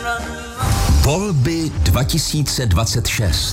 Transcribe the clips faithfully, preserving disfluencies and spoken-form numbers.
Volby dva tisíce dvacet šest.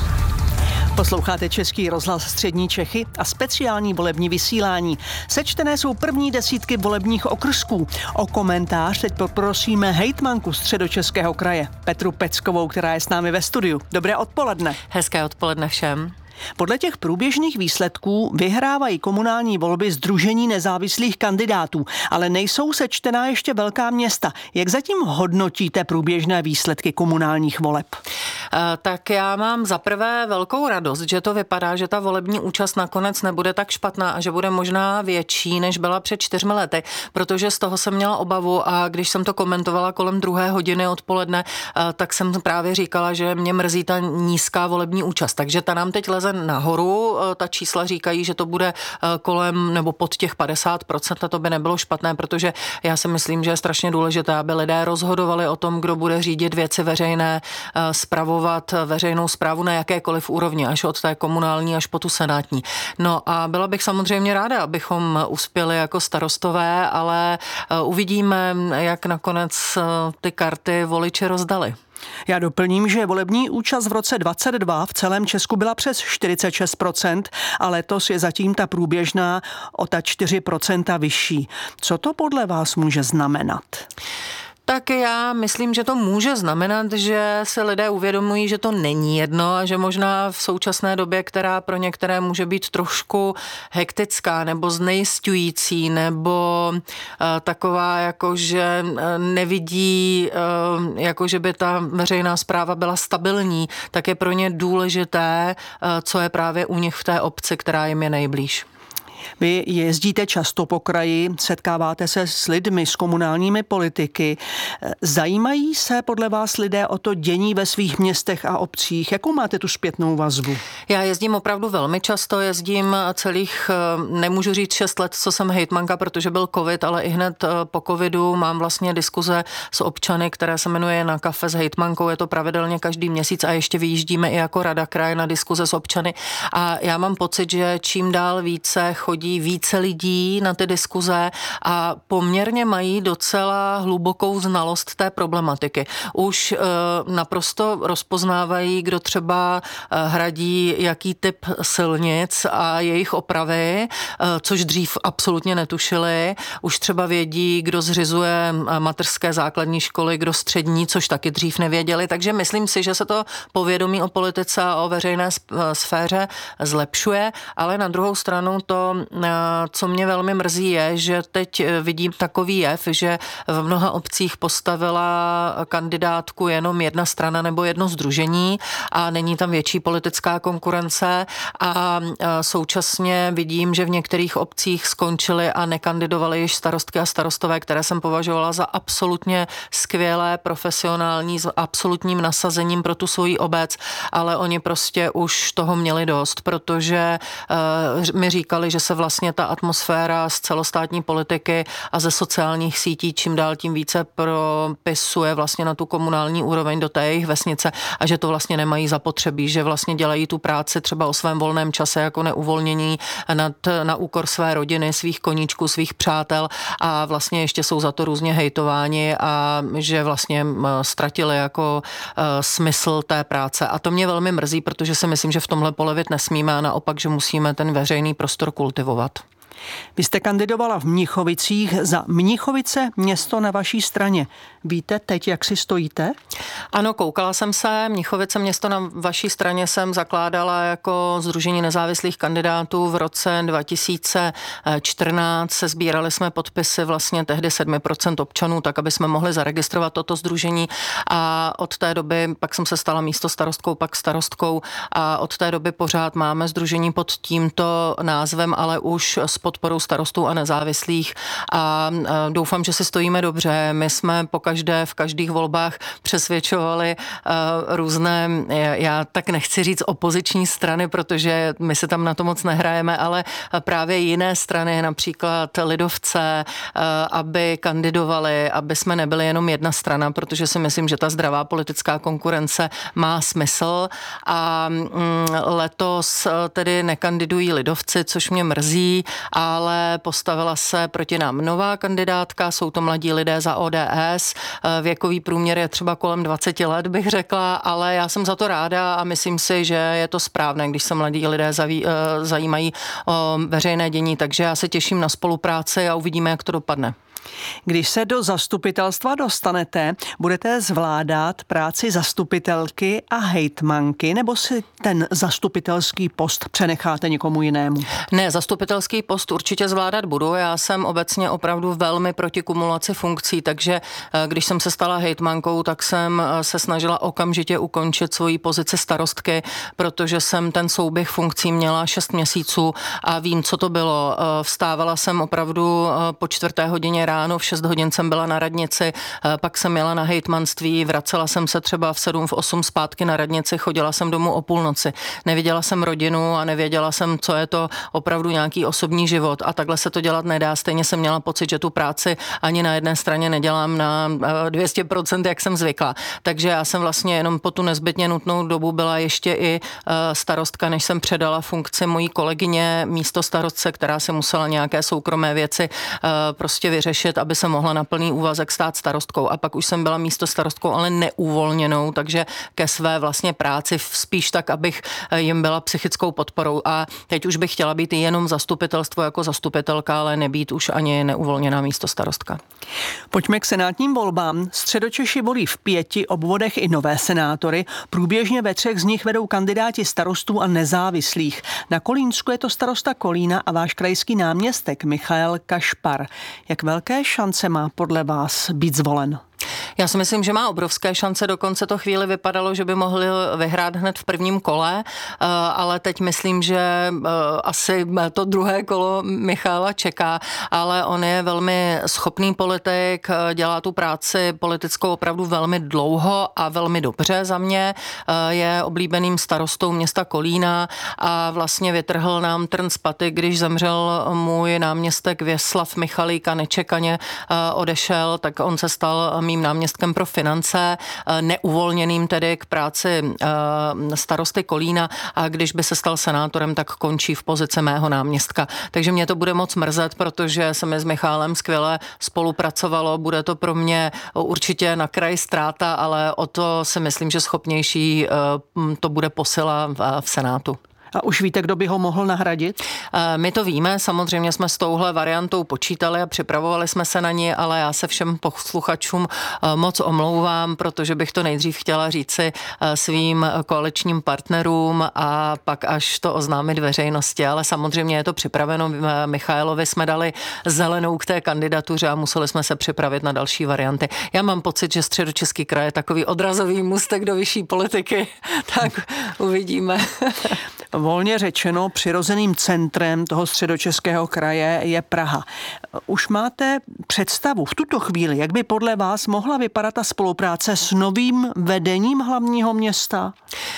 Posloucháte Český rozhlas Střední Čechy a speciální volební vysílání. Sečtené jsou první desítky volebních okrsků. O komentář teď poprosíme hejtmanku Středočeského kraje Petru Peckovou, která je s námi ve studiu. Dobré odpoledne. Hezké odpoledne všem. Podle těch průběžných výsledků vyhrávají komunální volby sdružení nezávislých kandidátů, ale nejsou sečtená ještě velká města. Jak zatím hodnotíte průběžné výsledky komunálních voleb? Tak já mám za prvé velkou radost, že to vypadá, že ta volební účast nakonec nebude tak špatná a že bude možná větší, než byla před čtyřmi lety, protože z toho jsem měla obavu a když jsem to komentovala kolem druhé hodiny odpoledne, tak jsem právě říkala, že mě mrzí ta nízká volební účast. Takže ta nám teď leze nahoru, ta čísla říkají, že to bude kolem nebo pod těch padesát procent a to by nebylo špatné, protože já si myslím, že je strašně důležité, aby lidé rozhodovali o tom, kdo bude řídit věci veřejné, spravovat veřejnou správu na jakékoliv úrovni, až od té komunální až po tu senátní. No a byla bych samozřejmě ráda, abychom uspěli jako starostové, ale uvidíme, jak nakonec ty karty voliči rozdali. Já doplním, že volební účast v roce dvacet dva v celém Česku byla přes čtyřicet šest procent a letos je zatím ta průběžná o ta čtyři procenta vyšší. Co to podle vás může znamenat? Tak já myslím, že to může znamenat, že se lidé uvědomují, že to není jedno a že možná v současné době, která pro některé může být trošku hektická nebo znejisťující nebo uh, taková, jako že nevidí, uh, jako že by ta veřejná správa byla stabilní, tak je pro ně důležité, uh, co je právě u nich v té obci, která jim je nejblíž. Vy jezdíte často po kraji, setkáváte se s lidmi, s komunálními politiky. Zajímají se podle vás lidé o to dění ve svých městech a obcích? Jakou máte tu zpětnou vazbu? Já jezdím opravdu velmi často, jezdím celých, nemůžu říct šest let, co jsem hejtmanka, protože byl covid, ale i hned po covidu mám vlastně diskuze s občany, které se jmenuje Na kafe s hejtmankou, je to pravidelně každý měsíc a ještě vyjíždíme i jako rada kraje na diskuze s občany a já mám pocit, že čím dál více chodí více lidí na ty diskuze a poměrně mají docela hlubokou znalost té problematiky. Už e, naprosto rozpoznávají, kdo třeba e, hradí jaký typ silnic a jejich opravy, e, což dřív absolutně netušili. Už třeba vědí, kdo zřizuje mateřské základní školy, kdo střední, což taky dřív nevěděli. Takže myslím si, že se to povědomí o politice a o veřejné sféře zlepšuje, ale na druhou stranu to co mě velmi mrzí je, že teď vidím takový jev, že v mnoha obcích postavila kandidátku jenom jedna strana nebo jedno sdružení a není tam větší politická konkurence a současně vidím, že v některých obcích skončily a nekandidovaly již starostky a starostové, které jsem považovala za absolutně skvělé, profesionální, s absolutním nasazením pro tu svoji obec, ale oni prostě už toho měli dost, protože uh, mi říkali, že se vlastně ta atmosféra z celostátní politiky a ze sociálních sítí čím dál tím více propisuje vlastně na tu komunální úroveň do té jejich vesnice a že to vlastně nemají zapotřebí, že vlastně dělají tu práci třeba o svém volném čase jako neuvolnění nad, na úkor své rodiny, svých koníčků, svých přátel a vlastně ještě jsou za to různě hejtováni a že vlastně ztratili jako uh, smysl té práce a to mě velmi mrzí, protože si myslím, že v tomhle polevit nesmíme a naopak, že musíme ten veřejný prostor kultivovat. Vy jste kandidovala v Mnichovicích za Mnichovice, město na vaší straně. Víte teď, jak si stojíte? Ano, koukala jsem se. Mnichovice, město na vaší straně jsem zakládala jako Sdružení nezávislých kandidátů v roce dva tisíce čtrnáct. Se sbírali jsme podpisy vlastně tehdy sedm procent občanů, tak aby jsme mohli zaregistrovat toto sdružení a od té doby pak jsem se stala místostarostkou, pak starostkou a od té doby pořád máme sdružení pod tímto názvem, ale už s podporou starostů a nezávislých a doufám, že si stojíme dobře. My jsme pokaždé v každých volbách přesvědčovali naznačovali různé, já tak nechci říct opoziční strany, protože my se tam na to moc nehrajeme, ale právě jiné strany, například lidovce, aby kandidovali, aby jsme nebyli jenom jedna strana, protože si myslím, že ta zdravá politická konkurence má smysl a letos tedy nekandidují lidovci, což mě mrzí, ale postavila se proti nám nová kandidátka, jsou to mladí lidé za O D S, věkový průměr je třeba kolem dvacet let, bych řekla, ale já jsem za to ráda a myslím si, že je to správné, když se mladí lidé zaví, zajímají o veřejné dění, takže já se těším na spolupráci a uvidíme, jak to dopadne. Když se do zastupitelstva dostanete, budete zvládat práci zastupitelky a hejtmanky, nebo si ten zastupitelský post přenecháte někomu jinému? Ne, zastupitelský post určitě zvládat budu. Já jsem obecně opravdu velmi proti kumulaci funkcí, takže když jsem se stala hejtmankou, tak jsem se snažila okamžitě ukončit svoji pozici starostky, protože jsem ten souběh funkcí měla šest měsíců a vím, co to bylo. Vstávala jsem opravdu po čtvrté hodině ráno, v šest hodin jsem byla na radnici, pak jsem jela na hejtmanství, vracela jsem se třeba v sedm, v osm zpátky na radnici, chodila jsem domů o půlnoci. Neviděla jsem rodinu a nevěděla jsem, co je to opravdu nějaký osobní život a takhle se to dělat nedá. Stejně jsem měla pocit, že tu práci ani na jedné straně nedělám na dvě stě procent, jak jsem zvykla. Takže já jsem vlastně jenom po tu nezbytně nutnou dobu byla ještě i starostka, než jsem předala funkci mojí kolegyně místo starostce, která si musela nějaké soukromé věci prostě vyřešit, aby se mohla na plný úvazek stát starostkou. A pak už jsem byla místo starostkou, ale neuvolněnou, takže ke své vlastně práci spíš tak, abych jim byla psychickou podporou. A teď už bych chtěla být jenom zastupitelstvo jako zastupitelka, ale nebýt už ani neuvolněná místo starostka. Pojďme k senátním volbám. Středočeši volí v pěti obvodech i nové senátory. Průběžně ve třech z nich vedou kandidáti starostů a nezávislých. Na Kolínsku je to starosta Kolína a váš krajský náměstek Michael Kašpar. Jak velké šance má podle vás být zvolen? Já si myslím, že má obrovské šance, dokonce to chvíli vypadalo, že by mohli vyhrát hned v prvním kole, ale teď myslím, že asi to druhé kolo Michala čeká, ale on je velmi schopný politik, dělá tu práci politickou opravdu velmi dlouho a velmi dobře za mě, je oblíbeným starostou města Kolína a vlastně vytrhl nám trn z paty, když zemřel můj náměstek Věslav Michalík a nečekaně odešel, tak on se stal mým náměstkem pro finance, neuvolněným tedy k práci starosty Kolína a když by se stal senátorem, tak končí v pozici mého náměstka. Takže mě to bude moc mrzet, protože se mi s Michálem skvěle spolupracovalo, bude to pro mě určitě na kraji ztráta, ale o to si myslím, že schopnější to bude posila v Senátu. A už víte, kdo by ho mohl nahradit? My to víme, samozřejmě jsme s touhle variantou počítali a připravovali jsme se na ní, ale já se všem posluchačům moc omlouvám, protože bych to nejdřív chtěla říci svým koaličním partnerům a pak až to oznámit veřejnosti, ale samozřejmě je to připraveno. Michailovi jsme dali zelenou k té kandidatuře a museli jsme se připravit na další varianty. Já mám pocit, že Středočeský kraj je takový odrazový můstek do vyšší politiky, tak uvidíme. Volně řečeno, přirozeným centrem toho Středočeského kraje je Praha. Už máte představu v tuto chvíli, jak by podle vás mohla vypadat ta spolupráce s novým vedením hlavního města?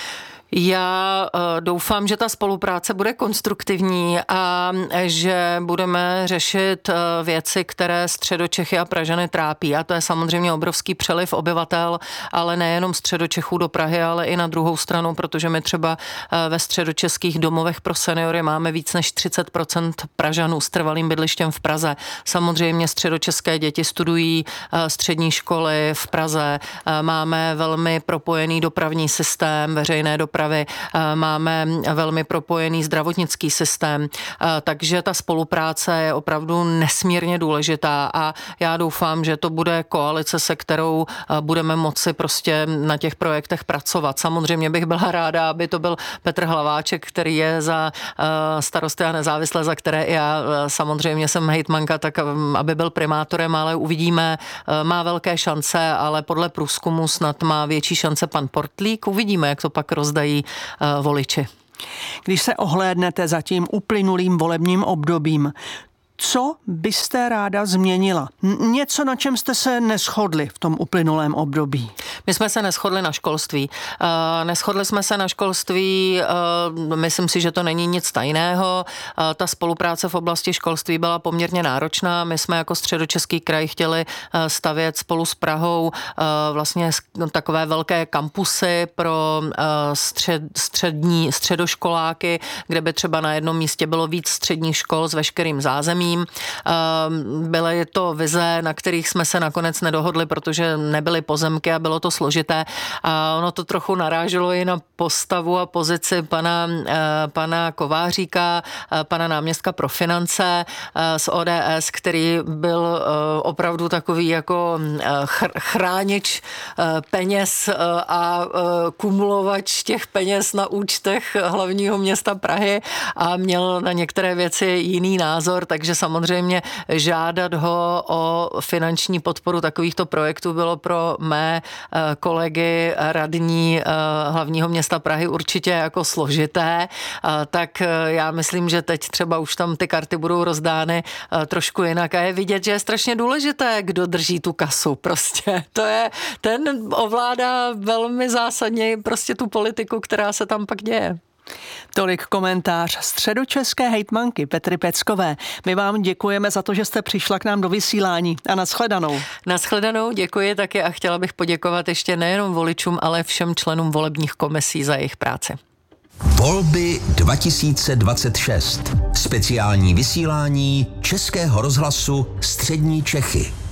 Já doufám, že ta spolupráce bude konstruktivní a že budeme řešit věci, které Středočechy a Pražany trápí. A to je samozřejmě obrovský přeliv obyvatel, ale nejenom Středočechů do Prahy, ale i na druhou stranu, protože my třeba ve středočeských domovech pro seniory máme víc než třicet procent Pražanů s trvalým bydlištěm v Praze. Samozřejmě středočeské děti studují střední školy v Praze. Máme velmi propojený dopravní systém, veřejné dopravy. Máme velmi propojený zdravotnický systém, takže ta spolupráce je opravdu nesmírně důležitá a já doufám, že to bude koalice, se kterou budeme moci prostě na těch projektech pracovat. Samozřejmě bych byla ráda, aby to byl Petr Hlaváček, který je za Starosty a nezávislé, za které i já samozřejmě jsem hejtmanka, tak aby byl primátorem, ale uvidíme, má velké šance, ale podle průzkumu snad má větší šance pan Portlík. Uvidíme, jak to pak rozdají voliči. Když se ohlédnete za tím uplynulým volebním obdobím, co byste ráda změnila? Něco, na čem jste se neshodli v tom uplynulém období? My jsme se neshodli na školství. Neshodli jsme se na školství, myslím si, že to není nic tajného. Ta spolupráce v oblasti školství byla poměrně náročná. My jsme jako Středočeský kraj chtěli stavět spolu s Prahou vlastně takové velké kampusy pro střed, střední, středoškoláky, kde by třeba na jednom místě bylo víc středních škol s veškerým zázemím. Byly to vize, na kterých jsme se nakonec nedohodli, protože nebyly pozemky a bylo to složité. A ono to trochu naráželo i na postavu a pozici pana, pana Kováříka, pana náměstka pro finance z O D S, který byl opravdu takový jako chránič peněz a kumulovač těch peněz na účtech hlavního města Prahy a měl na některé věci jiný názor, takže samozřejmě žádat ho o finanční podporu takovýchto projektů bylo pro mé kolegy radní hlavního města Prahy určitě jako složité, tak já myslím, že teď třeba už tam ty karty budou rozdány trošku jinak a je vidět, že je strašně důležité, kdo drží tu kasu prostě. To je, ten ovládá velmi zásadně prostě tu politiku, která se tam pak děje. Tolik komentář středočeské hejtmanky Petry Peckové. My vám děkujeme za to, že jste přišla k nám do vysílání a nashledanou. Nashledanou, děkuji taky a chtěla bych poděkovat ještě nejenom voličům, ale všem členům volebních komisí za jejich práci. Volby dva tisíce dvacet šest. Speciální vysílání Českého rozhlasu Střední Čechy.